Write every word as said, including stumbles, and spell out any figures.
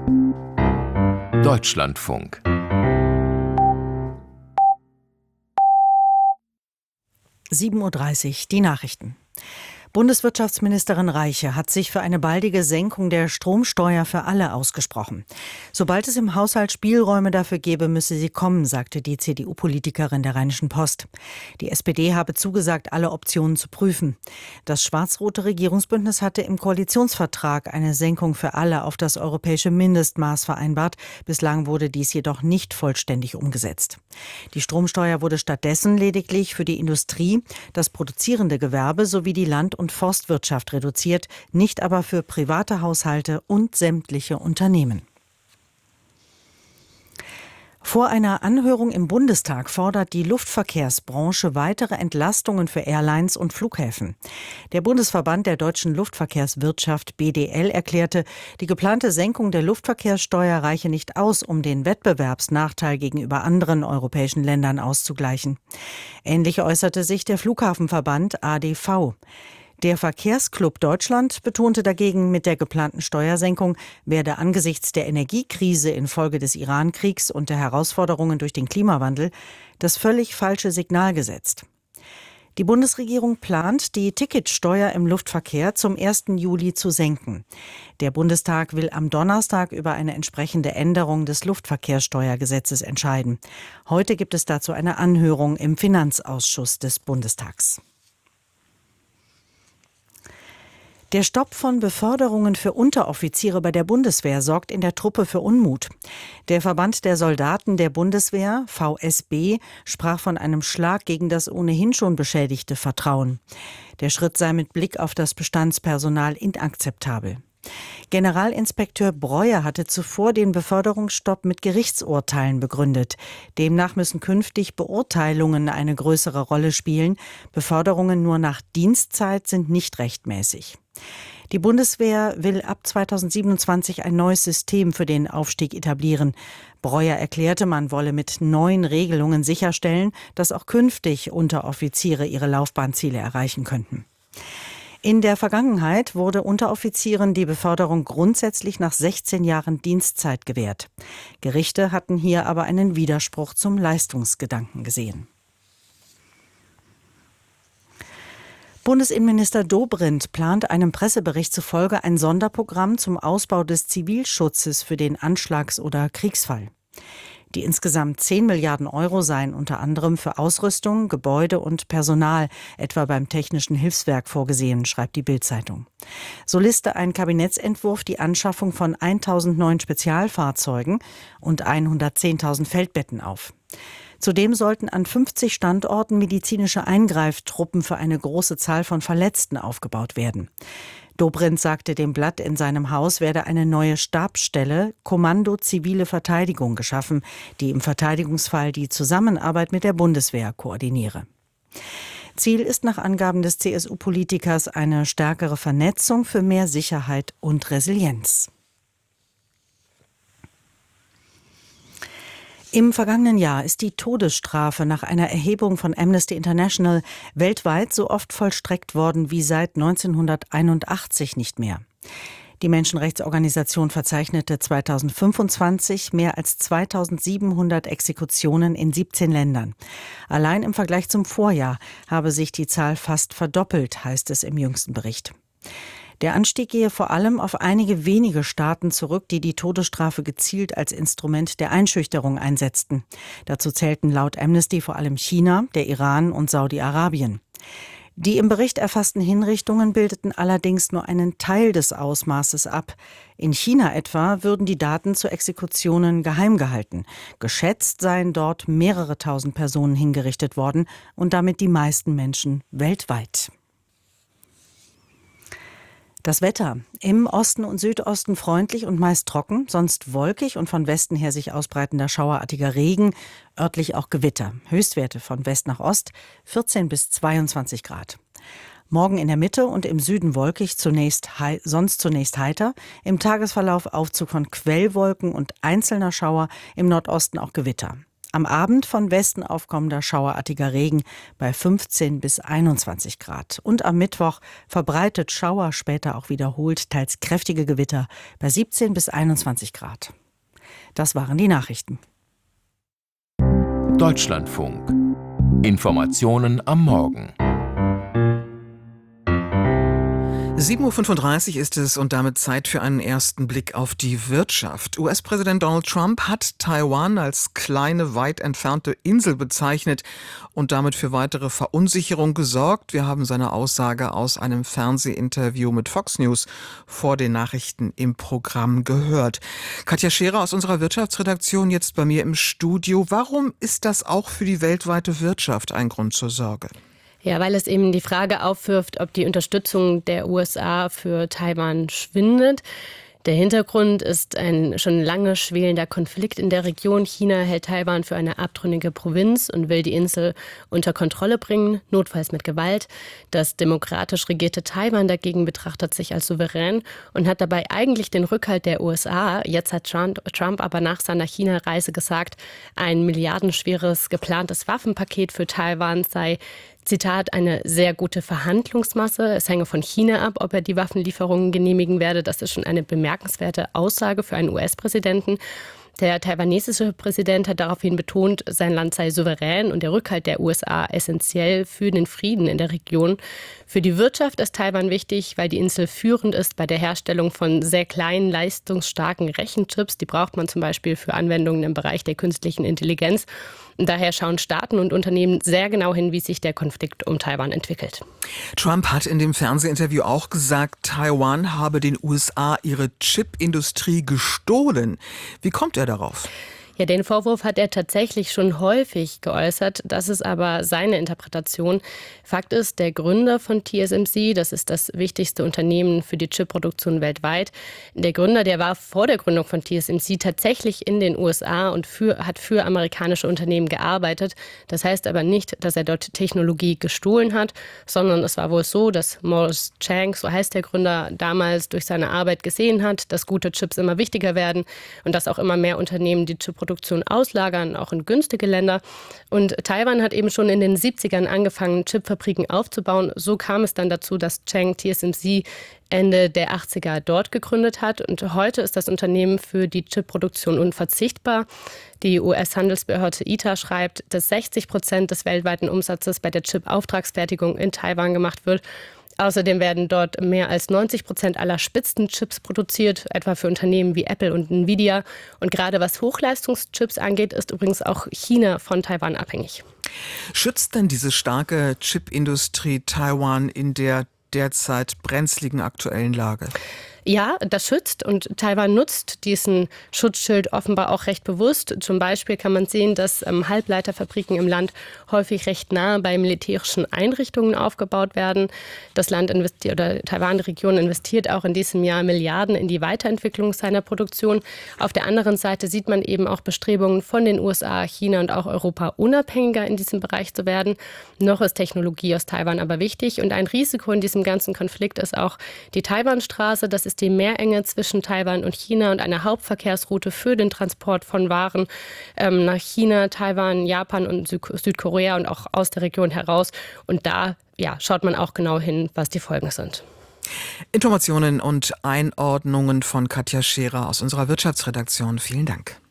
Deutschlandfunk. sieben Uhr dreißig, die Nachrichten. Bundeswirtschaftsministerin Reiche hat sich für eine baldige Senkung der Stromsteuer für alle ausgesprochen. Sobald es im Haushalt Spielräume dafür gäbe, müsse sie kommen, sagte die C D U-Politikerin der Rheinischen Post. Die S P D habe zugesagt, alle Optionen zu prüfen. Das schwarz-rote Regierungsbündnis hatte im Koalitionsvertrag eine Senkung für alle auf das europäische Mindestmaß vereinbart. Bislang wurde dies jedoch nicht vollständig umgesetzt. Die Stromsteuer wurde stattdessen lediglich für die Industrie, das produzierende Gewerbe sowie die Land- und Forstwirtschaft reduziert, nicht aber für private Haushalte und sämtliche Unternehmen. Vor einer Anhörung im Bundestag fordert die Luftverkehrsbranche weitere Entlastungen für Airlines und Flughäfen. Der Bundesverband der deutschen Luftverkehrswirtschaft B D L erklärte, die geplante Senkung der Luftverkehrssteuer reiche nicht aus, um den Wettbewerbsnachteil gegenüber anderen europäischen Ländern auszugleichen. Ähnlich äußerte sich der Flughafenverband A D V. Der Verkehrsclub Deutschland betonte dagegen, mit der geplanten Steuersenkung werde angesichts der Energiekrise infolge des Iran-Kriegs und der Herausforderungen durch den Klimawandel das völlig falsche Signal gesetzt. Die Bundesregierung plant, die Ticketsteuer im Luftverkehr zum ersten Juli zu senken. Der Bundestag will am Donnerstag über eine entsprechende Änderung des Luftverkehrssteuergesetzes entscheiden. Heute gibt es dazu eine Anhörung im Finanzausschuss des Bundestags. Der Stopp von Beförderungen für Unteroffiziere bei der Bundeswehr sorgt in der Truppe für Unmut. Der Verband der Soldaten der Bundeswehr, V S B, sprach von einem Schlag gegen das ohnehin schon beschädigte Vertrauen. Der Schritt sei mit Blick auf das Bestandspersonal inakzeptabel. Generalinspekteur Breuer hatte zuvor den Beförderungsstopp mit Gerichtsurteilen begründet. Demnach müssen künftig Beurteilungen eine größere Rolle spielen. Beförderungen nur nach Dienstzeit sind nicht rechtmäßig. Die Bundeswehr will ab zweitausendsiebenundzwanzig ein neues System für den Aufstieg etablieren. Breuer erklärte, man wolle mit neuen Regelungen sicherstellen, dass auch künftig Unteroffiziere ihre Laufbahnziele erreichen könnten. In der Vergangenheit wurde Unteroffizieren die Beförderung grundsätzlich nach sechzehn Jahren Dienstzeit gewährt. Gerichte hatten hier aber einen Widerspruch zum Leistungsgedanken gesehen. Bundesinnenminister Dobrindt plant einem Pressebericht zufolge ein Sonderprogramm zum Ausbau des Zivilschutzes für den Anschlags- oder Kriegsfall. Die insgesamt zehn Milliarden Euro seien unter anderem für Ausrüstung, Gebäude und Personal, etwa beim Technischen Hilfswerk, vorgesehen, schreibt die Bild-Zeitung. So liste ein Kabinettsentwurf die Anschaffung von tausend neuen Spezialfahrzeugen und hundertzehntausend Feldbetten auf. Zudem sollten an fünfzig Standorten medizinische Eingreiftruppen für eine große Zahl von Verletzten aufgebaut werden. Dobrindt sagte dem Blatt, in seinem Haus werde eine neue Stabsstelle Kommando Zivile Verteidigung geschaffen, die im Verteidigungsfall die Zusammenarbeit mit der Bundeswehr koordiniere. Ziel ist nach Angaben des C S U-Politikers eine stärkere Vernetzung für mehr Sicherheit und Resilienz. Im vergangenen Jahr ist die Todesstrafe nach einer Erhebung von Amnesty International weltweit so oft vollstreckt worden wie seit neunzehnhunderteinundachtzig nicht mehr. Die Menschenrechtsorganisation verzeichnete zweitausendfünfundzwanzig mehr als zweitausendsiebenhundert Exekutionen in siebzehn Ländern. Allein im Vergleich zum Vorjahr habe sich die Zahl fast verdoppelt, heißt es im jüngsten Bericht. Der Anstieg gehe vor allem auf einige wenige Staaten zurück, die die Todesstrafe gezielt als Instrument der Einschüchterung einsetzten. Dazu zählten laut Amnesty vor allem China, der Iran und Saudi-Arabien. Die im Bericht erfassten Hinrichtungen bildeten allerdings nur einen Teil des Ausmaßes ab. In China etwa würden die Daten zu Exekutionen geheim gehalten. Geschätzt seien dort mehrere tausend Personen hingerichtet worden und damit die meisten Menschen weltweit. Das Wetter. Im Osten und Südosten freundlich und meist trocken, sonst wolkig und von Westen her sich ausbreitender schauerartiger Regen, örtlich auch Gewitter. Höchstwerte von West nach Ost vierzehn bis zweiundzwanzig Grad. Morgen in der Mitte und im Süden wolkig, zunächst hei- sonst zunächst heiter. Im Tagesverlauf Aufzug von Quellwolken und einzelner Schauer, im Nordosten auch Gewitter. Am Abend von Westen aufkommender schauerartiger Regen bei fünfzehn bis einundzwanzig Grad. Und am Mittwoch verbreitet Schauer, später auch wiederholt, teils kräftige Gewitter bei siebzehn bis einundzwanzig Grad. Das waren die Nachrichten. Deutschlandfunk. Informationen am Morgen. sieben Uhr fünfunddreißig ist es und damit Zeit für einen ersten Blick auf die Wirtschaft. U S-Präsident Donald Trump hat Taiwan als kleine, weit entfernte Insel bezeichnet und damit für weitere Verunsicherung gesorgt. Wir haben seine Aussage aus einem Fernsehinterview mit Fox News vor den Nachrichten im Programm gehört. Katja Scherer aus unserer Wirtschaftsredaktion jetzt bei mir im Studio. Warum ist das auch für die weltweite Wirtschaft ein Grund zur Sorge? Ja, weil es eben die Frage aufwirft, ob die Unterstützung der U S A für Taiwan schwindet. Der Hintergrund ist ein schon lange schwelender Konflikt in der Region. China hält Taiwan für eine abtrünnige Provinz und will die Insel unter Kontrolle bringen, notfalls mit Gewalt. Das demokratisch regierte Taiwan dagegen betrachtet sich als souverän und hat dabei eigentlich den Rückhalt der U S A. Jetzt hat Trump, Trump aber nach seiner China-Reise gesagt, ein milliardenschweres geplantes Waffenpaket für Taiwan sei, Zitat, eine sehr gute Verhandlungsmasse. Es hänge von China ab, ob er die Waffenlieferungen genehmigen werde. Das ist schon eine bemerkenswerte Aussage für einen U S-Präsidenten. Der taiwanesische Präsident hat daraufhin betont, sein Land sei souverän und der Rückhalt der U S A essentiell für den Frieden in der Region. Für die Wirtschaft ist Taiwan wichtig, weil die Insel führend ist bei der Herstellung von sehr kleinen, leistungsstarken Rechenchips. Die braucht man zum Beispiel für Anwendungen im Bereich der künstlichen Intelligenz. Und daher schauen Staaten und Unternehmen sehr genau hin, wie sich der Konflikt um Taiwan entwickelt. Trump hat in dem Fernsehinterview auch gesagt, Taiwan habe den U S A ihre Chipindustrie gestohlen. Wie kommt er darauf? Ja, den Vorwurf hat er tatsächlich schon häufig geäußert. Das ist aber seine Interpretation. Fakt ist, der Gründer von T S M C, das ist das wichtigste Unternehmen für die Chipproduktion weltweit, der Gründer, der war vor der Gründung von T S M C tatsächlich in den U S A und für, hat für amerikanische Unternehmen gearbeitet. Das heißt aber nicht, dass er dort Technologie gestohlen hat, sondern es war wohl so, dass Morris Chang, so heißt der Gründer, damals durch seine Arbeit gesehen hat, dass gute Chips immer wichtiger werden und dass auch immer mehr Unternehmen die Chip Produktion auslagern, auch in günstige Länder. Und Taiwan hat eben schon in den siebzigern angefangen, Chipfabriken aufzubauen. So kam es dann dazu, dass Chang T S M C Ende der achtziger dort gegründet hat. Und heute ist das Unternehmen für die Chipproduktion unverzichtbar. Die U S-Handelsbehörde I T A schreibt, dass sechzig Prozent des weltweiten Umsatzes bei der Chip-Auftragsfertigung in Taiwan gemacht wird. Außerdem werden dort mehr als neunzig Prozent aller Spitzenchips produziert, etwa für Unternehmen wie Apple und Nvidia. Und gerade was Hochleistungschips angeht, ist übrigens auch China von Taiwan abhängig. Schützt denn diese starke Chipindustrie Taiwan in der derzeit brenzligen aktuellen Lage? Ja, das schützt und Taiwan nutzt diesen Schutzschild offenbar auch recht bewusst. Zum Beispiel kann man sehen, dass ähm, Halbleiterfabriken im Land häufig recht nah bei militärischen Einrichtungen aufgebaut werden. Das Land investiert oder Taiwan-Region investiert auch in diesem Jahr Milliarden in die Weiterentwicklung seiner Produktion. Auf der anderen Seite sieht man eben auch Bestrebungen von den U S A, China und auch Europa unabhängiger in diesem Bereich zu werden. Noch ist Technologie aus Taiwan aber wichtig und ein Risiko in diesem ganzen Konflikt ist auch die Taiwanstraße. Das ist die Meerenge zwischen Taiwan und China und eine Hauptverkehrsroute für den Transport von Waren ähm, nach China, Taiwan, Japan und Süd- Südkorea und auch aus der Region heraus. Und da ja, schaut man auch genau hin, was die Folgen sind. Informationen und Einordnungen von Katja Scherer aus unserer Wirtschaftsredaktion. Vielen Dank.